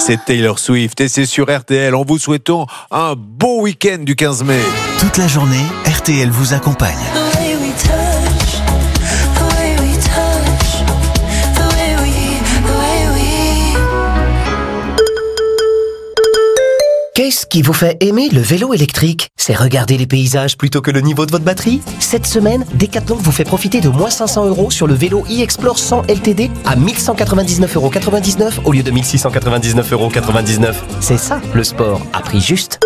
c'est Taylor Swift et c'est sur RTL. En vous souhaitant un bon week-end du 15 mai. Toute la journée, RTL vous accompagne. Qu'est-ce qui vous fait aimer le vélo électrique? C'est regarder les paysages plutôt que le niveau de votre batterie? Cette semaine, Decathlon vous fait profiter de moins 500 € sur le vélo e-Explore 100 LTD à 1199,99 € au lieu de 1699,99 €. C'est ça, le sport à prix juste.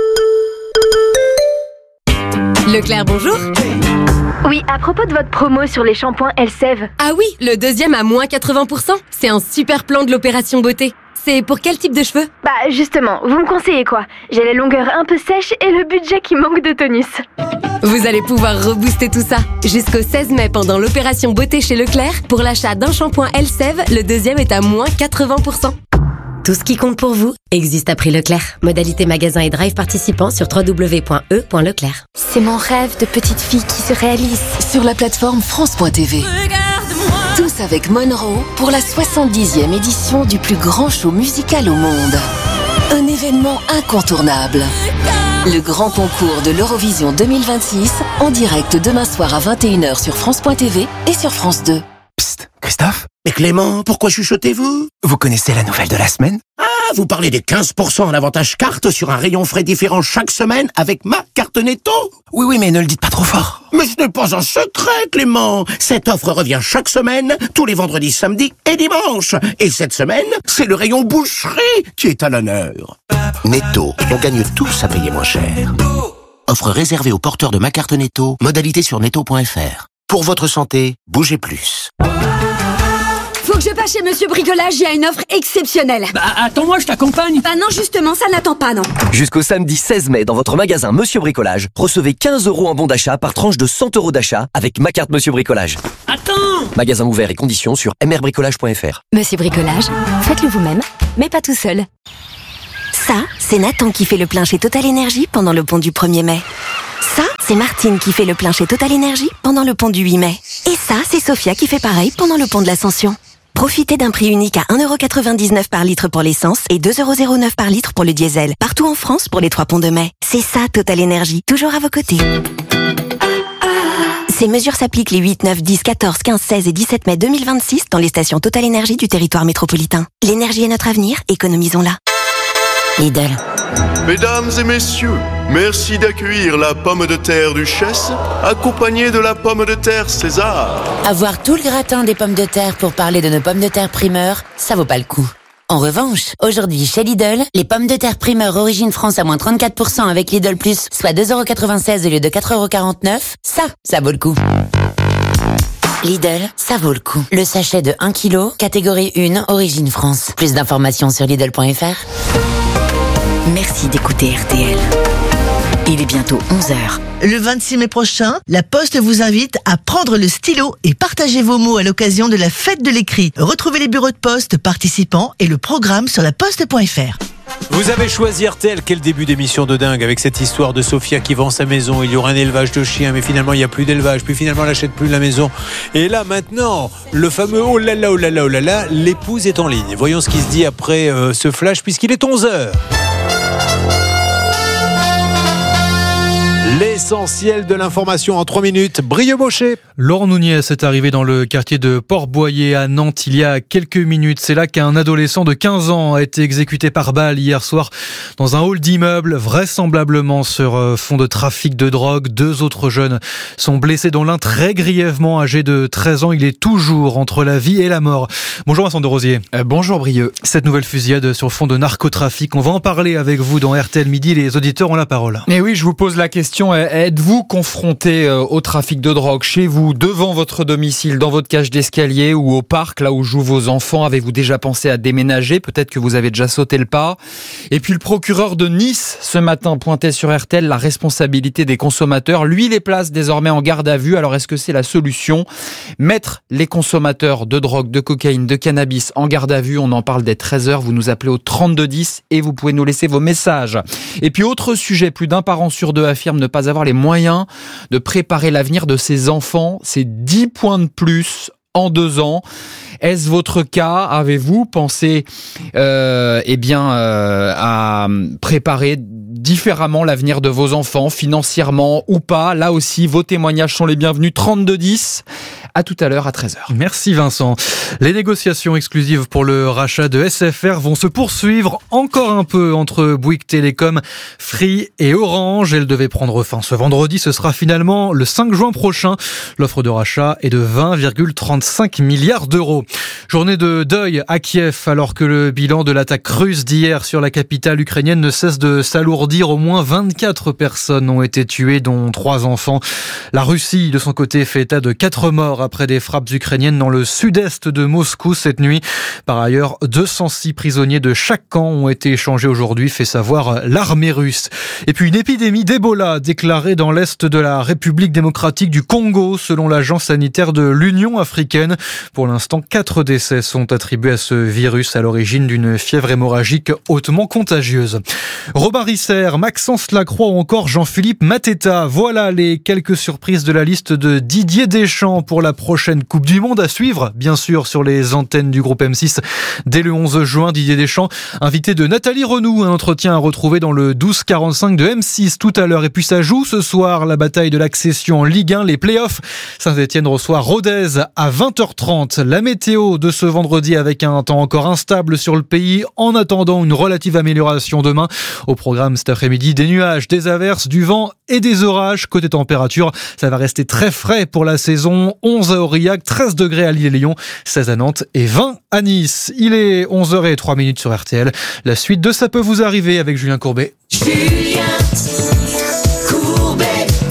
Leclerc, bonjour. Oui, à propos de votre promo sur les shampoings Elseve. Ah oui, le deuxième à moins 80%. C'est un super plan de l'opération beauté. C'est pour quel type de cheveux? Bah justement, vous me conseillez quoi? J'ai les longueurs un peu sèches et le budget qui manque de tonus. Vous allez pouvoir rebooster tout ça. Jusqu'au 16 mai pendant l'opération beauté chez Leclerc, pour l'achat d'un shampoing Elseve, le deuxième est à moins 80%. Tout ce qui compte pour vous existe à prix Leclerc. Modalité magasin et drive participants sur www.e.leclerc. C'est mon rêve de petite fille qui se réalise. Sur la plateforme France.tv. Tous avec Monroe pour la 70e édition du plus grand show musical au monde. Un événement incontournable. Le grand concours de l'Eurovision 2026 en direct demain soir à 21h sur France.tv et sur France 2. Psst, Christophe? Mais Clément, pourquoi chuchotez-vous? Vous connaissez la nouvelle de la semaine? Ah, vous parlez des 15% en avantage carte sur un rayon frais différent chaque semaine avec ma carte Netto? Oui, mais ne le dites pas trop fort. Mais ce n'est pas un secret, Clément. Cette offre revient chaque semaine, tous les vendredis, samedis et dimanches. Et cette semaine, c'est le rayon boucherie qui est à l'honneur. Netto, on gagne tous à payer moins cher. Offre réservée aux porteurs de ma carte Netto, modalité sur netto.fr. Pour votre santé, bougez plus. Faut que je passe chez Monsieur Bricolage, il y a une offre exceptionnelle. Bah attends-moi, je t'accompagne. Bah non, justement, ça n'attend pas, non. Jusqu'au samedi 16 mai, dans votre magasin Monsieur Bricolage, recevez 15 € en bon d'achat par tranche de 100 € d'achat avec ma carte Monsieur Bricolage. Attends! Magasin ouvert et conditions sur mrbricolage.fr. Monsieur Bricolage, faites-le vous-même, mais pas tout seul. Ça, c'est Nathan qui fait le plein chez Total Énergie pendant le pont du 1er mai. Ça, c'est Martine qui fait le plein chez Total Énergie pendant le pont du 8 mai. Et ça, c'est Sophia qui fait pareil pendant le pont de l'Ascension. Profitez d'un prix unique à 1,99 € par litre pour l'essence et 2,09 € par litre pour le diesel. Partout en France pour les 3 ponts de mai. C'est ça, Total Énergie, toujours à vos côtés. Ces mesures s'appliquent les 8, 9, 10, 14, 15, 16 et 17 mai 2026 dans les stations Total Énergie du territoire métropolitain. L'énergie est notre avenir, économisons-la. Lidl. Mesdames et messieurs, merci d'accueillir la pomme de terre Duchesse, accompagnée de la pomme de terre César. Avoir tout le gratin des pommes de terre pour parler de nos pommes de terre primeur, ça vaut pas le coup. En revanche, aujourd'hui chez Lidl, les pommes de terre primeur origine France à moins 34% avec Lidl Plus, soit 2,96 € au lieu de 4,49 €, ça vaut le coup. Lidl, ça vaut le coup. Le sachet de 1 kg, catégorie 1, origine France. Plus d'informations sur Lidl.fr. Merci d'écouter RTL. Il est bientôt 11h. Le 26 mai prochain, La Poste vous invite à prendre le stylo et partager vos mots à l'occasion de la fête de l'écrit. Retrouvez les bureaux de poste participants et le programme sur laposte.fr. Vous avez choisi RTL, quel début d'émission de dingue avec cette histoire de Sophia qui vend sa maison. Il y aura un élevage de chiens, mais finalement il n'y a plus d'élevage. Puis finalement elle n'achète plus la maison. Et là maintenant, le fameux oh là là, l'épouse est en ligne. Voyons ce qui se dit après ce flash puisqu'il est 11h. L'essentiel de l'information en 3 minutes. Brieux-Baucher. Laure Nouniès est arrivé dans le quartier de Port-Boyer à Nantes il y a quelques minutes. C'est là qu'un adolescent de 15 ans a été exécuté par balle hier soir dans un hall d'immeuble, vraisemblablement sur fond de trafic de drogue. 2 autres jeunes sont blessés, dont l'un très grièvement âgé de 13 ans. Il est toujours entre la vie et la mort. Bonjour Vincent de Rosier. Bonjour Brieux. Cette nouvelle fusillade sur fond de narcotrafic, on va en parler avec vous dans RTL Midi. Les auditeurs ont la parole. Et oui, je vous pose la question. Êtes-vous confronté au trafic de drogue chez vous, devant votre domicile, dans votre cage d'escalier ou au parc, là où jouent vos enfants? Avez-vous déjà pensé à déménager? Peut-être que vous avez déjà sauté le pas. Et puis le procureur de Nice, ce matin, pointait sur RTL la responsabilité des consommateurs. Lui les place désormais en garde à vue. Alors est-ce que c'est la solution? Mettre les consommateurs de drogue, de cocaïne, de cannabis en garde à vue. On en parle dès 13h. Vous nous appelez au 3210 et vous pouvez nous laisser vos messages. Et puis autre sujet, plus d'un parent sur 2 affirme ne pas avoir les moyens de préparer l'avenir de ses enfants. C'est 10 points de plus en 2 ans. Est-ce votre cas? Avez-vous pensé à préparer différemment l'avenir de vos enfants, financièrement ou pas? Là aussi, vos témoignages sont les bienvenus. 3210. À tout à l'heure à 13h. Merci Vincent. Les négociations exclusives pour le rachat de SFR vont se poursuivre encore un peu entre Bouygues Télécom, Free et Orange. Elles devaient prendre fin ce vendredi. Ce sera finalement le 5 juin prochain. L'offre de rachat est de 20,35 milliards d'euros. Journée de deuil à Kiev alors que le bilan de l'attaque russe d'hier sur la capitale ukrainienne ne cesse de s'alourdir. Au moins 24 personnes ont été tuées, dont 3 enfants. La Russie, de son côté, fait état de 4 morts après des frappes ukrainiennes dans le sud-est de Moscou cette nuit. Par ailleurs, 206 prisonniers de chaque camp ont été échangés aujourd'hui, fait savoir l'armée russe. Et puis une épidémie d'Ebola déclarée dans l'est de la République démocratique du Congo, selon l'agence sanitaire de l'Union africaine. Pour l'instant, 4 décès sont attribués à ce virus à l'origine d'une fièvre hémorragique hautement contagieuse. Robin Risser, Maxence Lacroix ou encore Jean-Philippe Mateta. Voilà les quelques surprises de la liste de Didier Deschamps pour la prochaine Coupe du Monde à suivre, bien sûr, sur les antennes du groupe M6 dès le 11 juin. Didier Deschamps, invité de Nathalie Renou, un entretien à retrouver dans le 12-45 de M6 tout à l'heure. Et puis ça joue ce soir, la bataille de l'accession en Ligue 1, les playoffs. Saint-Etienne reçoit Rodez à 20h30. La météo de ce vendredi avec un temps encore instable sur le pays, en attendant une relative amélioration demain. Au programme cet après-midi, des nuages, des averses, du vent et des orages. Côté température, ça va rester très frais pour la saison. 11 à Aurillac, 13 degrés à Lille et Lyon, 16 à Nantes et 20 à Nice. Il est 11h03 sur RTL. La suite de Ça peut vous arriver avec Julien Courbet. Julien Courbet,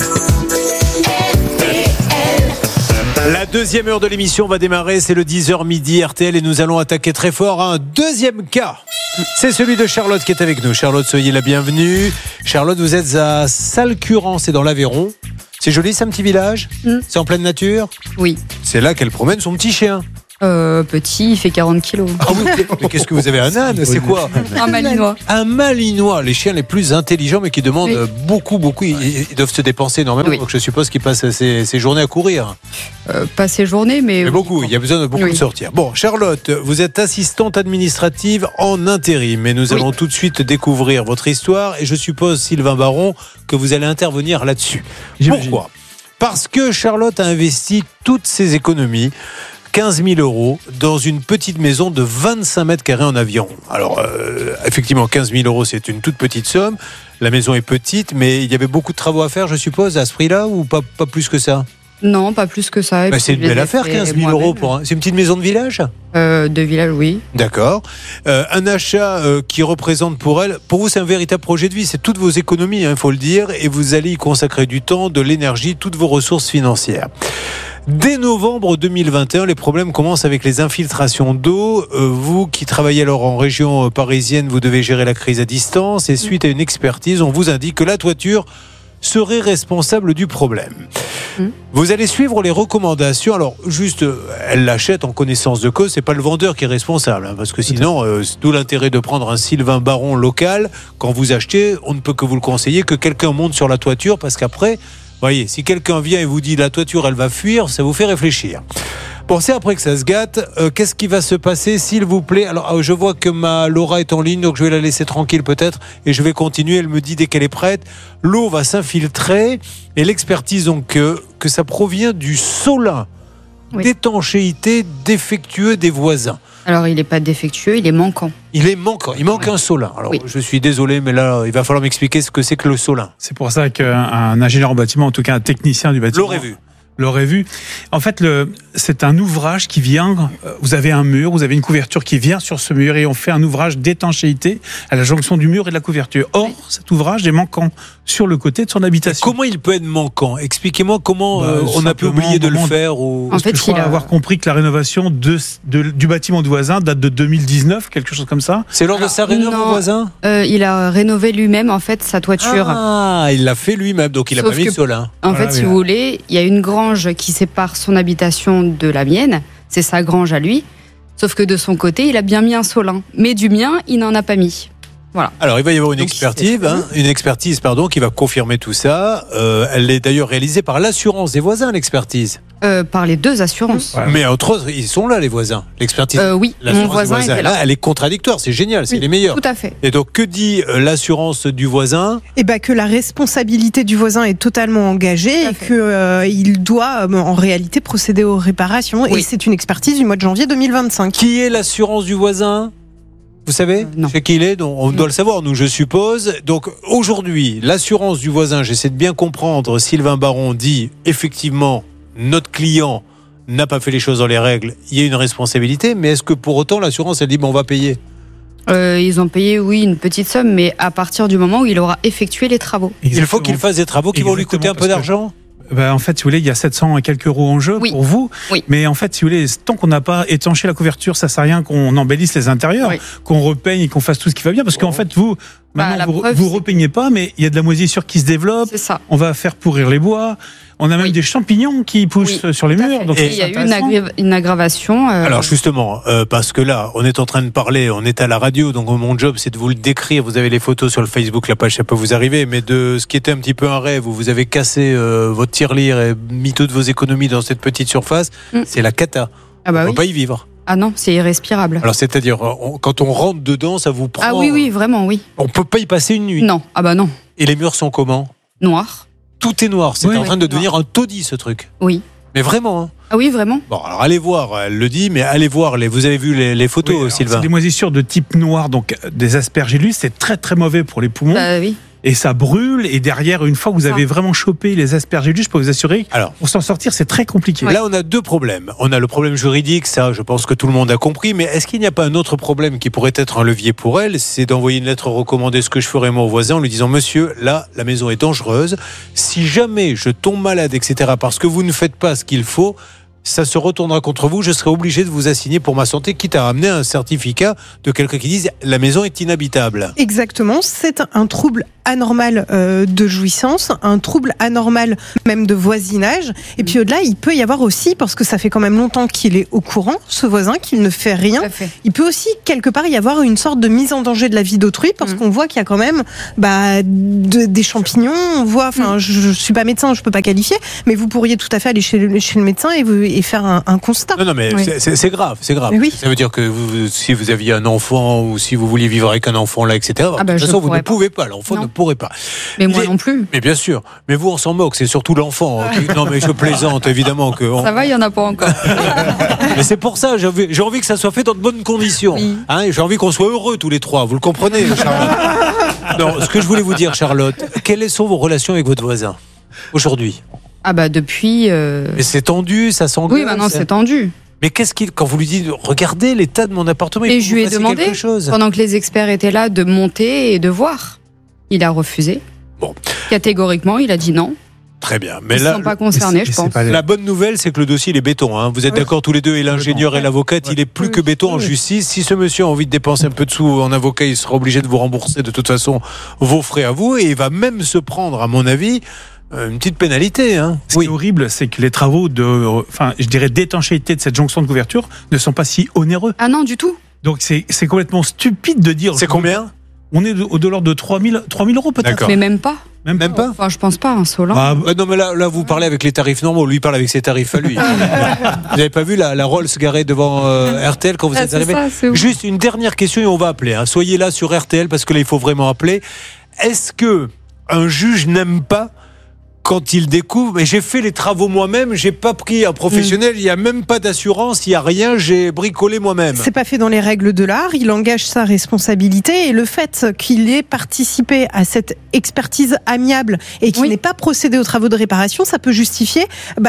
RTL. La deuxième heure de l'émission va démarrer, c'est le 10h midi RTL et nous allons attaquer très fort un deuxième cas. C'est celui de Charlotte qui est avec nous. Charlotte, soyez la bienvenue. Charlotte, vous êtes à Salcurant, c'est dans l'Aveyron. C'est joli, c'est un petit village. C'est en pleine nature. Oui. C'est là qu'elle promène son petit chien. Petit, il fait 40 kilos. Ah oui, mais qu'est-ce que vous avez, un âne? C'est quoi? Un malinois. Un malinois, les chiens les plus intelligents, mais qui demandent beaucoup. Ils doivent se dépenser énormément. Donc je suppose qu'ils passent ses journées à courir. Pas ses journées, mais beaucoup. Il y a besoin de beaucoup de sortir. Bon, Charlotte, vous êtes assistante administrative en intérim, mais nous allons tout de suite découvrir votre histoire. Et je suppose, Sylvain Baron, que vous allez intervenir là-dessus. Pourquoi? Parce que Charlotte a investi toutes ses économies, 15 000 euros, dans une petite maison de 25 mètres carrés en Aveyron. Alors, effectivement, 15 000 euros, c'est une toute petite somme. La maison est petite, mais il y avait beaucoup de travaux à faire, je suppose, à ce prix-là, ou pas plus que ça? Non, pas plus que ça. C'est une belle affaire, 15 000 euros pour c'est une petite maison de village? De village, oui. D'accord. Un achat qui représente pour vous, c'est un véritable projet de vie. C'est toutes vos économies, il faut le dire, et vous allez y consacrer du temps, de l'énergie, toutes vos ressources financières. Dès novembre 2021, les problèmes commencent avec les infiltrations d'eau. Vous qui travaillez alors en région parisienne, vous devez gérer la crise à distance et suite à une expertise, on vous indique que la toiture serait responsable du problème. Vous allez suivre les recommandations. Alors, juste, elle l'achète en connaissance de cause. C'est pas le vendeur qui est responsable, parce que sinon, c'est tout l'intérêt de prendre un Sylvain Baron local. Quand vous achetez, on ne peut que vous le conseiller, que quelqu'un monte sur la toiture, parce qu'après, voyez, si quelqu'un vient et vous dit la toiture, elle va fuir, ça vous fait réfléchir. Bon, c'est après que ça se gâte. Qu'est-ce qui va se passer, s'il vous plaît? Alors, je vois que ma Laura est en ligne, donc je vais la laisser tranquille peut-être, et je vais continuer. Elle me dit dès qu'elle est prête, l'eau va s'infiltrer, et l'expertise donc que ça provient du solin, d'étanchéité défectueux des voisins. Alors, il n'est pas défectueux, il est manquant. Il est manquant, il manque un solin. Alors, je suis désolé, mais là, il va falloir m'expliquer ce que c'est que le solin. C'est pour ça qu'un ingénieur en bâtiment, en tout cas un technicien du bâtiment, l'aurait vu. En fait, c'est un ouvrage qui vient, vous avez un mur, vous avez une couverture qui vient sur ce mur et on fait un ouvrage d'étanchéité à la jonction du mur et de la couverture. Or, cet ouvrage est manquant sur le côté de son habitation. Comment il peut être manquant? Expliquez-moi comment on a pu oublier de le faire. En fait, je crois avoir compris que la rénovation du bâtiment du voisin date de 2019, quelque chose comme ça. C'est lors de sa rénovation au voisin? Il a rénové lui-même, en fait, sa toiture. Ah, il l'a fait lui-même, donc il n'a pas mis de solin. En fait, si vous voulez, il y a une grange qui sépare son habitation de la mienne, c'est sa grange à lui, sauf que de son côté, il a bien mis un solin, mais du mien, il n'en a pas mis. Voilà. Alors, il va y avoir une expertise qui va confirmer tout ça. Elle est d'ailleurs réalisée par l'assurance des voisins, l'expertise. Par les deux assurances. Mais entre autres, ils sont là, les voisins. L'expertise. Oui, mon voisin était là. Elle est contradictoire, c'est génial, c'est les meilleurs. Tout à fait. Et donc, que dit l'assurance du voisin ? Que la responsabilité du voisin est totalement engagée et qu'il doit en réalité procéder aux réparations. Oui. Et c'est une expertise du mois de janvier 2025. Qui est l'assurance du voisin ? Vous savez chez qui il est? Donc, on doit le savoir, nous, je suppose. Donc, aujourd'hui, l'assurance du voisin, j'essaie de bien comprendre. Sylvain Baron dit, effectivement, notre client n'a pas fait les choses dans les règles. Il y a une responsabilité, mais est-ce que pour autant, l'assurance, elle dit, on va payer? Ils ont payé, oui, une petite somme, mais à partir du moment où il aura effectué les travaux. Il faut qu'il fasse des travaux qui vont lui coûter un peu d'argent? En fait, si vous voulez, il y a 700 et quelques euros en jeu pour vous. Oui. Mais en fait, si vous voulez, tant qu'on n'a pas étanché la couverture, ça sert à rien qu'on embellisse les intérieurs, qu'on repeigne et qu'on fasse tout ce qui va bien. Parce qu'en fait, vous, maintenant, vous repeignez pas, mais il y a de la moisissure qui se développe. C'est ça. On va faire pourrir les bois. On a même des champignons qui poussent sur les murs. Donc il y a eu une aggravation. Alors justement, parce que là, on est en train de parler, on est à la radio, donc mon job, c'est de vous le décrire. Vous avez les photos sur le Facebook, la page, ça peut vous arriver. Mais de ce qui était un petit peu un rêve, où vous avez cassé votre tirelire et mis toutes vos économies dans cette petite surface, c'est la cata. On ne peut pas y vivre. Ah non, c'est irrespirable. Alors c'est-à-dire, quand on rentre dedans, ça vous prend... Ah oui, vraiment, oui. On ne peut pas y passer une nuit. Non, non. Et les murs sont comment? Noirs. Tout est noir, c'est en train de devenir un taudis, ce truc. Oui. Mais vraiment, hein. Ah oui, vraiment. Bon, alors allez voir, elle le dit, mais allez voir, vous avez vu les photos, Sylvain? C'est des moisissures de type noir, donc des aspergillus, c'est très très mauvais pour les poumons. Oui. Et ça brûle, et derrière, une fois que vous avez vraiment chopé les aspergillus, je peux vous assurer, pour s'en sortir, c'est très compliqué. Là, on a deux problèmes. On a le problème juridique, ça, je pense que tout le monde a compris, mais est-ce qu'il n'y a pas un autre problème qui pourrait être un levier pour elle? C'est d'envoyer une lettre recommandée, ce que je ferais moi au voisin, en lui disant, monsieur, là, la maison est dangereuse. Si jamais je tombe malade, etc., parce que vous ne faites pas ce qu'il faut, ça se retournera contre vous, je serai obligé de vous assigner pour ma santé, quitte à ramener un certificat de quelqu'un qui dise la maison est inhabitable. Exactement, c'est un trouble anormal de jouissance, un trouble anormal même de voisinage. Et puis au-delà, il peut y avoir aussi, parce que ça fait quand même longtemps qu'il est au courant, ce voisin, qu'il ne fait rien, il peut aussi quelque part y avoir une sorte de mise en danger de la vie d'autrui, parce qu'on voit qu'il y a quand même des champignons, on voit, je suis pas médecin, je peux pas qualifier, mais vous pourriez tout à fait aller chez le médecin et faire un constat. Non, mais c'est grave, c'est grave. Oui. Ça veut dire que si vous aviez un enfant ou si vous vouliez vivre avec un enfant là, etc., de toute façon, vous ne pouvez pas. L'enfant ne pourrait pas. Mais moi non plus. Mais bien sûr. Mais vous, on s'en moque, c'est surtout l'enfant. Non, mais je plaisante, évidemment. Ça va, il n'y en a pas encore. Mais c'est pour ça, j'ai envie que ça soit fait dans de bonnes conditions. Oui. J'ai envie qu'on soit heureux tous les trois, vous le comprenez, Charlotte? Non, ce que je voulais vous dire, Charlotte, quelles sont vos relations avec votre voisin aujourd'hui? Depuis... Mais c'est tendu, ça s'engueule. Oui, maintenant c'est tendu. Mais quand vous lui dites, regardez l'état de mon appartement, et je lui ai demandé, pendant que les experts étaient là, de monter et de voir. Il a refusé. Bon. Catégoriquement, il a dit non. Très bien. Mais ils ne sont pas concernés, je pense. La bonne nouvelle, c'est que le dossier, il est béton. Vous êtes d'accord tous les deux, et l'ingénieur et l'avocate, il est plus que béton en justice. Si ce monsieur a envie de dépenser un peu de sous en avocat, il sera obligé de vous rembourser de toute façon vos frais à vous, et il va même se prendre, à mon avis, une petite pénalité. Ce qui est horrible, c'est que les travaux d'étanchéité de cette jonction de couverture ne sont pas si onéreux. Ah non, du tout. Donc c'est complètement stupide de dire... C'est combien? On est au dollar de 3 000 euros peut-être. Mais même pas. Même pas. Enfin, je pense pas, insolent. Non, mais là, vous parlez avec les tarifs normaux. Lui, il parle avec ses tarifs à lui. Vous n'avez pas vu la Rolls garée devant RTL quand vous êtes arrivé? Juste une dernière question et on va appeler. Soyez là sur RTL parce que là, il faut vraiment appeler. Est-ce que un juge n'aime pas quand il découvre, mais j'ai fait les travaux moi-même, j'ai pas pris un professionnel, il y a même pas d'assurance, il y a rien, j'ai bricolé moi-même. C'est pas fait dans les règles de l'art, il engage sa responsabilité et le fait qu'il ait participé à expertise amiable et qu'il n'ait pas procédé aux travaux de réparation, ça peut justifier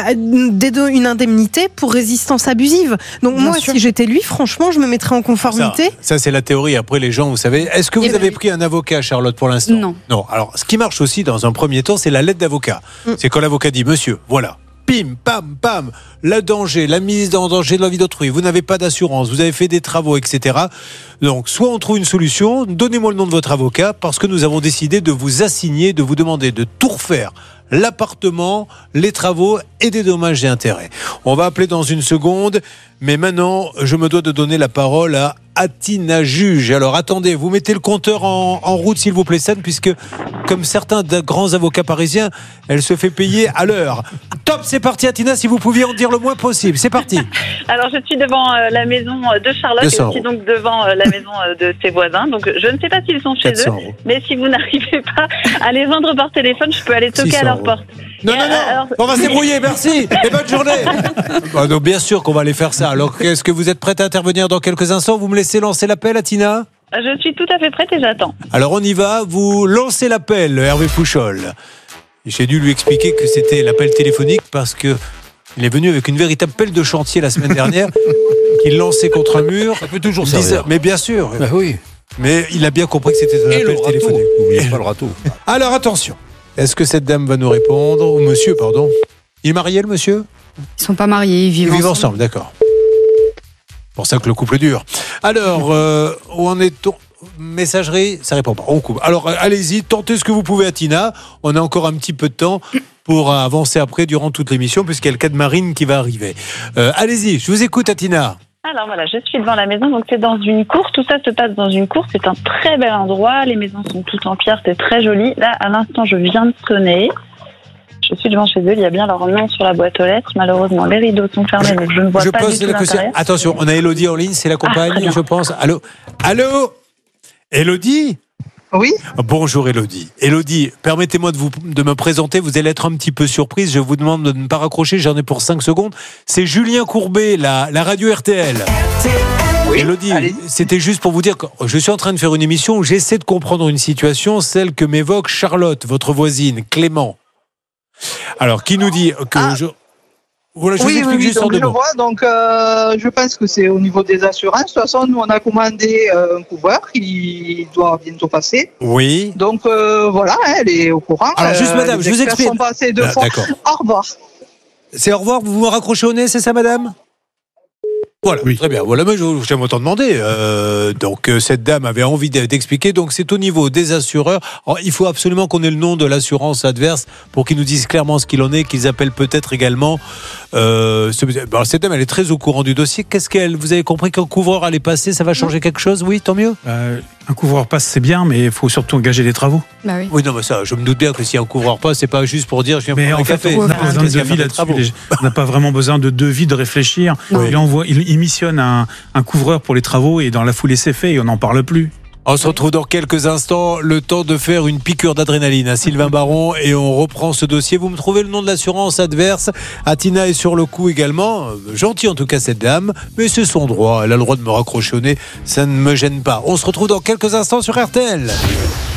une indemnité pour résistance abusive. Donc bien moi, sûr. Si j'étais lui, franchement, je me mettrais en conformité. Ça c'est la théorie. Après, les gens, vous savez, est-ce que vous avez pris un avocat, Charlotte, pour l'instant? Non. Non. Alors, ce qui marche aussi dans un premier temps, c'est la lettre d'avocat. C'est quand l'avocat dit, monsieur, voilà, pim, pam, pam, le danger, la mise en danger de la vie d'autrui, vous n'avez pas d'assurance, vous avez fait des travaux, etc. Donc, soit on trouve une solution, donnez-moi le nom de votre avocat, parce que nous avons décidé de vous assigner, de vous demander de tout refaire, l'appartement, les travaux et des dommages et intérêts. On va appeler dans une seconde, mais maintenant, je me dois de donner la parole à Atina Juge. Alors attendez, vous mettez le compteur en route s'il vous plaît, Stan, puisque comme certains grands avocats parisiens, elle se fait payer à l'heure. Top, c'est parti Atina, si vous pouviez en dire le moins possible. C'est parti. Alors je suis devant la maison de Charlotte et aussi donc devant la maison de ses voisins. Donc je ne sais pas s'ils sont chez eux, mais si vous n'arrivez pas à les joindre par téléphone, je peux aller toquer à leur porte. Non, on va se débrouiller, merci et bonne journée. Donc bien sûr qu'on va aller faire ça. Alors est-ce que vous êtes prête à intervenir dans quelques instants? Vous me laissez lancer l'appel, Atina? Je suis tout à fait prête et j'attends. Alors on y va, vous lancez l'appel, Hervé Pouchol. J'ai dû lui expliquer que c'était l'appel téléphonique parce que il est venu avec une véritable pelle de chantier la semaine dernière qu'il lançait contre un mur. Ça peut toujours servir. Mais bien sûr. Bah oui. Mais il a bien compris que c'était un appel téléphonique. N'oubliez pas le râteau. Alors attention, est-ce que cette dame va nous répondre? Ou monsieur, pardon. Il est marié le monsieur? Ils sont pas mariés, ils vivent ensemble, d'accord. C'est pour ça que le couple dure. Alors, où en est-on? Messagerie, ça répond pas. On coupe. Alors, allez-y, tentez ce que vous pouvez, Atina. On a encore un petit peu de temps pour avancer après durant toute l'émission, puisqu'il y a le cas de Marine qui va arriver. Allez-y, je vous écoute, Atina. Alors voilà, je suis devant la maison, donc c'est dans une cour, tout ça se passe dans une cour, c'est un très bel endroit, les maisons sont toutes en pierre, c'est très joli. Là, à l'instant, je viens de sonner. Je suis devant chez eux, il y a bien leur nom sur la boîte aux lettres. Malheureusement, les rideaux sont fermés, donc je ne vois pas du tout l'intérieur. Attention, on a Elodie en ligne, c'est la compagne, je pense. Allô? Elodie? Oui. Bonjour Elodie. Elodie, permettez-moi de me présenter, vous allez être un petit peu surprise, je vous demande de ne pas raccrocher, j'en ai pour 5 secondes. C'est Julien Courbet, la radio RTL. Oui, Elodie, c'était juste pour vous dire que je suis en train de faire une émission où j'essaie de comprendre une situation, celle que m'évoque Charlotte, votre voisine, Clément. Alors, qui nous dit que Voilà, je vous explique juste en deux mots. Donc, je pense que c'est au niveau des assurances. De toute façon, nous, on a commandé un couvreur qui doit bientôt passer. Oui. Donc, voilà, elle est au courant. Alors, juste, madame, je vous explique. Sont passés 2 fois. D'accord. Au revoir. C'est au revoir, vous me raccrochez au nez, c'est ça, madame ? Voilà, oui. Très bien. Voilà, mais j'aime autant demander. Donc, cette dame avait envie d'expliquer. Donc, c'est au niveau des assureurs. Alors, il faut absolument qu'on ait le nom de l'assurance adverse pour qu'ils nous disent clairement ce qu'il en est, qu'ils appellent peut-être également. Alors, cette dame, elle est très au courant du dossier. Vous avez compris qu'un couvreur allait passer, ça va changer quelque chose ? Oui, tant mieux. Un couvreur passe, c'est bien, mais il faut surtout engager des travaux. Bah oui. Oui, non, mais ça, je me doute bien que si un couvreur passe, c'est pas juste pour dire je viens prendre un café. On n'a pas besoin de devis là-dessus. On n'a pas vraiment besoin de devis, de réfléchir. Il missionne un couvreur pour les travaux et dans la foulée c'est fait et on n'en parle plus. On se retrouve dans quelques instants, le temps de faire une piqûre d'adrénaline à Sylvain Baron et on reprend ce dossier. Vous me trouvez le nom de l'assurance adverse. Atina est sur le coup également. Gentil en tout cas cette dame, mais c'est son droit. Elle a le droit de me raccrocher au nez, ça ne me gêne pas. On se retrouve dans quelques instants sur RTL.